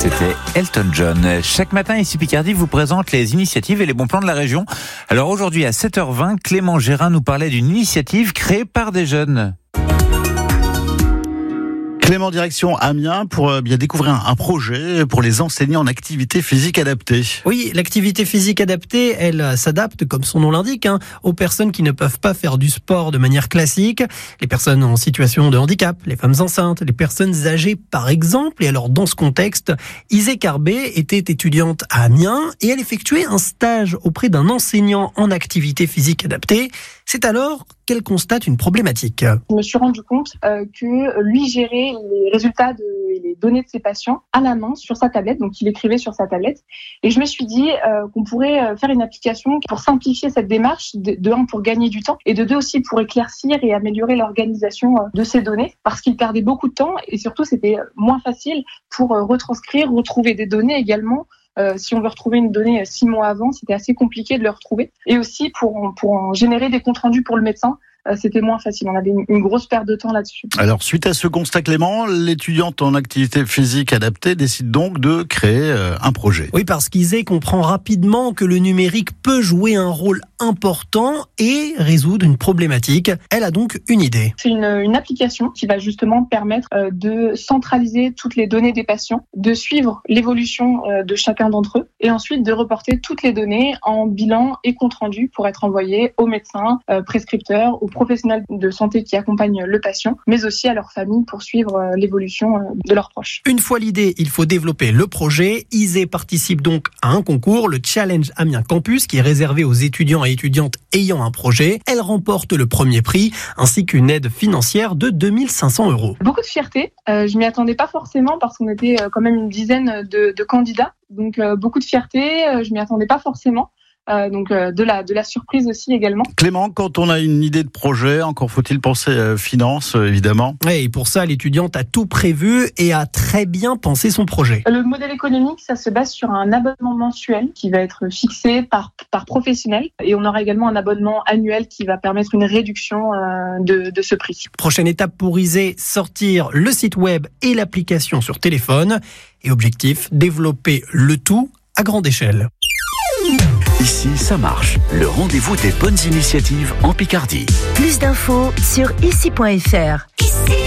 C'était Elton John. Chaque matin, ici Picardie vous présente les initiatives et les bons plans de la région. Alors aujourd'hui, à 7h20, Clément Gérin nous parlait d'une initiative créée par des jeunes. Clément, direction Amiens pour bien découvrir un projet pour les enseignants en activité physique adaptée. Oui, l'activité physique adaptée, elle s'adapte, comme son nom l'indique, aux personnes qui ne peuvent pas faire du sport de manière classique, les personnes en situation de handicap, les femmes enceintes, les personnes âgées par exemple. Et alors dans ce contexte, Isée Carbet était étudiante à Amiens et elle effectuait un stage auprès d'un enseignant en activité physique adaptée. C'est alors qu'elle constate une problématique. Je me suis rendu compte que lui gérait les résultats et les données de ses patients à la main sur sa tablette, donc il écrivait sur sa tablette. Et je me suis dit qu'on pourrait faire une application pour simplifier cette démarche, de un, pour gagner du temps, et de deux, aussi pour éclaircir et améliorer l'organisation de ces données, parce qu'il perdait beaucoup de temps, et surtout c'était moins facile pour retranscrire, retrouver des données également. Si on veut retrouver une donnée 6 mois avant, c'était assez compliqué de le retrouver. Et aussi pour en générer des comptes rendus pour le médecin, c'était moins facile. On avait une grosse perte de temps là-dessus. Alors, suite à ce constat, Clément, l'étudiante en activité physique adaptée décide donc de créer un projet. Oui, parce qu'Isée comprend rapidement que le numérique peut jouer un rôle important et résoudre une problématique. Elle a donc une idée. C'est une application qui va justement permettre de centraliser toutes les données des patients, de suivre l'évolution de chacun d'entre eux et ensuite de reporter toutes les données en bilan et compte rendu pour être envoyées aux médecins, prescripteurs, aux professionnels de santé qui accompagnent le patient, mais aussi à leur famille pour suivre l'évolution de leurs proches. Une fois l'idée, il faut développer le projet. Isée participe donc à un concours, le Challenge Amiens Campus, qui est réservé aux étudiants et étudiantes ayant un projet. Elle remporte le premier prix, ainsi qu'une aide financière de 2 500 €. Beaucoup de fierté. Je m'y attendais pas forcément parce qu'on était quand même une dizaine de candidats. Donc beaucoup de fierté. Je m'y attendais pas forcément. Donc de la surprise aussi également. Clément, quand on a une idée de projet, encore faut-il penser finance, évidemment. Et pour ça, l'étudiante a tout prévu et a très bien pensé son projet. Le modèle économique, ça se base sur un abonnement mensuel qui va être fixé par professionnel, et on aura également un abonnement annuel qui va permettre une réduction de ce prix. Prochaine étape pour Isée, sortir le site web et l'application sur téléphone. Et objectif, développer le tout à grande échelle. Ici, ça marche. Le rendez-vous des bonnes initiatives en Picardie. Plus d'infos sur ici.fr.